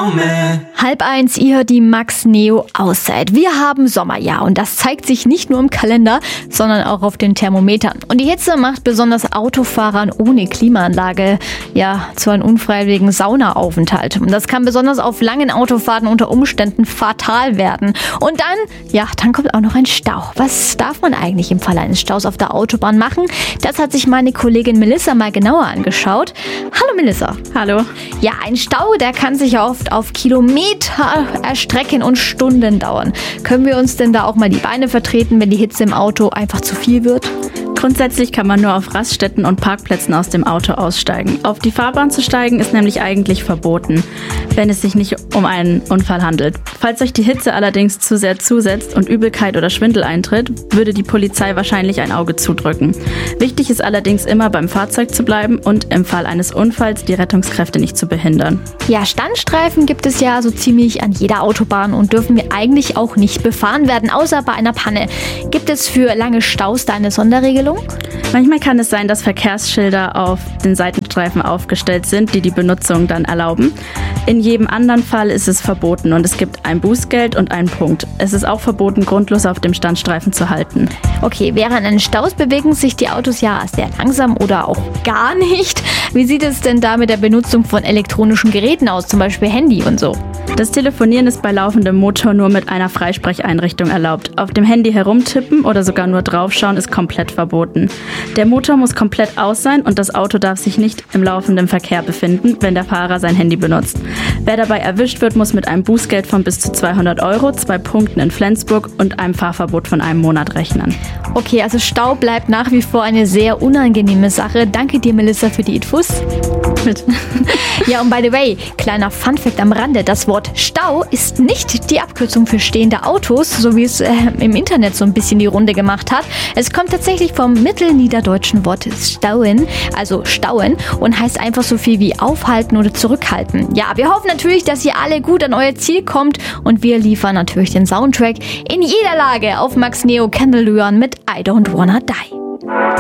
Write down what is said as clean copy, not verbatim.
Moment. 12:30, ihr hört die Max Neo Auszeit. Wir haben Sommerjahr und das zeigt sich nicht nur im Kalender, sondern auch auf den Thermometern. Und die Hitze macht besonders Autofahrern ohne Klimaanlage zu einem unfreiwilligen Saunaaufenthalt. Und das kann besonders auf langen Autofahrten unter Umständen fatal werden. Und dann kommt auch noch ein Stau. Was darf man eigentlich im Fall eines Staus auf der Autobahn machen? Das hat sich meine Kollegin Melissa mal genauer angeschaut. Hallo Melissa. Hallo. Ja, ein Stau, der kann sich oft auf Kilometer erstrecken und Stunden dauern. Können wir uns denn da auch mal die Beine vertreten, wenn die Hitze im Auto einfach zu viel wird? Grundsätzlich kann man nur auf Raststätten und Parkplätzen aus dem Auto aussteigen. Auf die Fahrbahn zu steigen ist nämlich eigentlich verboten, wenn es sich nicht um einen Unfall handelt. Falls euch die Hitze allerdings zu sehr zusetzt und Übelkeit oder Schwindel eintritt, würde die Polizei wahrscheinlich ein Auge zudrücken. Wichtig ist allerdings immer beim Fahrzeug zu bleiben und im Fall eines Unfalls die Rettungskräfte nicht zu behindern. Ja, Standstreifen gibt es ja so ziemlich an jeder Autobahn und dürfen eigentlich auch nicht befahren werden, außer bei einer Panne. Gibt es für lange Staus da eine Sonderregelung? Manchmal kann es sein, dass Verkehrsschilder auf den Seitenstreifen aufgestellt sind, die die Benutzung dann erlauben. In jedem anderen Fall ist es verboten und es gibt ein Bußgeld und einen Punkt. Es ist auch verboten, grundlos auf dem Standstreifen zu halten. Okay, während eines Staus bewegen sich die Autos ja sehr langsam oder auch gar nicht. Wie sieht es denn da mit der Benutzung von elektronischen Geräten aus, zum Beispiel Handy und so? Das Telefonieren ist bei laufendem Motor nur mit einer Freisprecheinrichtung erlaubt. Auf dem Handy herumtippen oder sogar nur draufschauen ist komplett verboten. Der Motor muss komplett aus sein und das Auto darf sich nicht im laufenden Verkehr befinden, wenn der Fahrer sein Handy benutzt. Wer dabei erwischt wird, muss mit einem Bußgeld von bis zu 200 €, 2 Punkten in Flensburg und einem Fahrverbot von einem Monat rechnen. Okay, also Stau bleibt nach wie vor eine sehr unangenehme Sache. Danke dir, Melissa, für die Infos. Ja, und by the way, kleiner Funfact am Rande, das Wort Stau ist nicht die Abkürzung für stehende Autos, so wie es im Internet so ein bisschen die Runde gemacht hat. Es kommt tatsächlich vom mittelniederdeutschen Wort stauen, also stauen, und heißt einfach so viel wie aufhalten oder zurückhalten. Ja, wir hoffen natürlich, dass ihr alle gut an euer Ziel kommt und wir liefern natürlich den Soundtrack in jeder Lage auf Max Neo Candeluan mit I Don't Wanna Die.